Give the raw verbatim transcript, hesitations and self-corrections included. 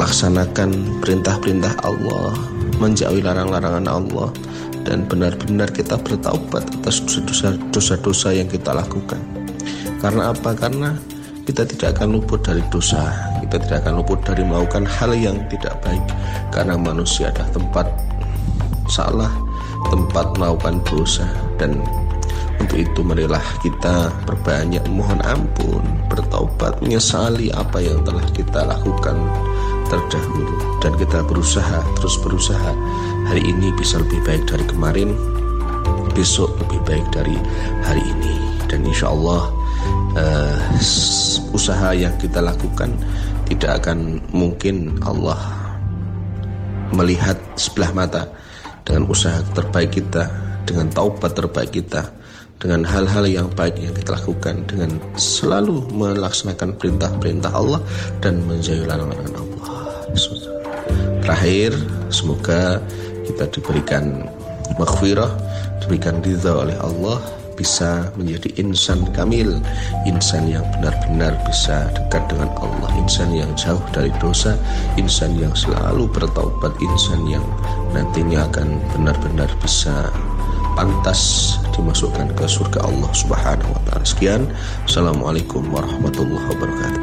melaksanakan perintah-perintah Allah, menjauhi larang-larangan Allah, dan benar-benar kita bertaubat atas dosa-dosa yang kita lakukan. Karena apa? Karena kita tidak akan luput dari dosa, kita tidak akan luput dari melakukan hal yang tidak baik. Karena manusia adalah tempat salah, tempat melakukan dosa, dan untuk itu marilah kita berbanyak mohon ampun, bertaubat, menyesali apa yang telah kita lakukan terdahulu, dan kita berusaha, terus berusaha. Hari ini bisa lebih baik dari kemarin, besok lebih baik dari hari ini, dan insya Allah uh, usaha yang kita lakukan tidak akan mungkin Allah melihat sebelah mata dengan usaha terbaik kita, dengan taubat terbaik kita, dengan hal-hal yang baik yang kita lakukan, dengan selalu melaksanakan perintah-perintah Allah dan menjauhi larangan Allah. Terakhir, semoga kita diberikan maghfirah, diberikan ridha oleh Allah, bisa menjadi insan kamil, insan yang benar-benar bisa dekat dengan Allah, insan yang jauh dari dosa, insan yang selalu bertaubat, insan yang nantinya akan benar-benar bisa pantas dimasukkan ke surga Allah Subhanahu wa taala. Sekian, assalamualaikum warahmatullahi wabarakatuh.